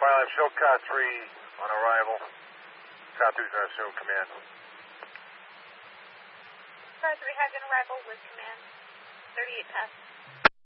Pilot, show Car 3 on arrival. Car 2's going to assume command. Car 3 has an arrival with command. 38 past.